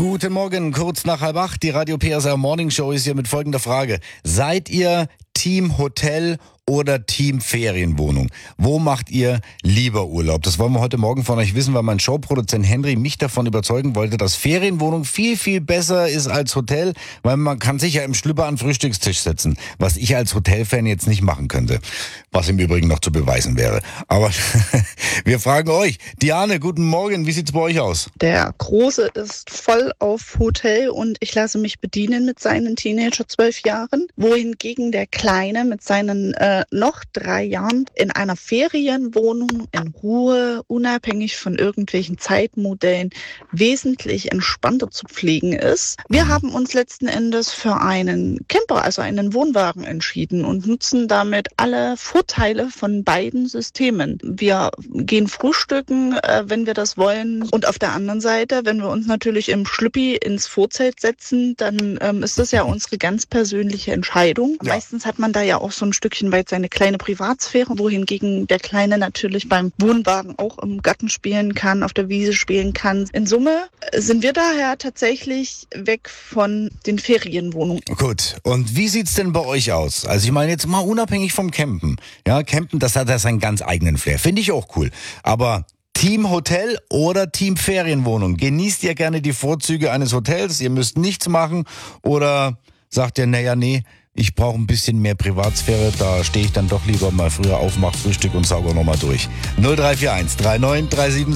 Guten Morgen, kurz nach 7:30. Die Radio PSR Morning Show ist hier mit folgender Frage. Seid ihr Team Hotel oder Team Ferienwohnung? Wo macht ihr lieber Urlaub? Das wollen wir heute Morgen von euch wissen, weil mein Showproduzent Henry mich davon überzeugen wollte, dass Ferienwohnung viel, viel besser ist als Hotel, weil man kann sich ja im Schlüpper an den Frühstückstisch setzen, was ich als Hotelfan jetzt nicht machen könnte, was im Übrigen noch zu beweisen wäre. Aber wir fragen euch. Diane, guten Morgen, wie sieht's bei euch aus? Der Große ist voll auf Hotel und ich lasse mich bedienen mit seinen Teenager 12 Jahren, wohingegen der Kleine mit seinen noch 3 Jahren in einer Ferienwohnung in Ruhe, unabhängig von irgendwelchen Zeitmodellen, wesentlich entspannter zu pflegen ist. Wir haben uns letzten Endes für einen Camper, also einen Wohnwagen entschieden und nutzen damit alle Vorteile von beiden Systemen. Wir gehen frühstücken, wenn wir das wollen. Und auf der anderen Seite, wenn wir uns natürlich im Schlüppi ins Vorzelt setzen, dann ist das ja unsere ganz persönliche Entscheidung. Ja. Meistens hat man da ja auch so ein Stückchen weit seine kleine Privatsphäre, wohingegen der Kleine natürlich beim Wohnwagen auch im Garten spielen kann, auf der Wiese spielen kann. In Summe sind wir daher tatsächlich weg von den Ferienwohnungen. Gut, und wie sieht's denn bei euch aus? Also ich meine jetzt mal unabhängig vom Campen. Ja, Campen, das hat ja seinen ganz eigenen Flair. Finde ich auch cool. Aber Team Hotel oder Team Ferienwohnung? Genießt ihr gerne die Vorzüge eines Hotels? Ihr müsst nichts machen? Oder sagt ihr, nee, ich brauche ein bisschen mehr Privatsphäre, da stehe ich dann doch lieber mal früher auf, mach Frühstück und sauge nochmal durch. 0341 39 37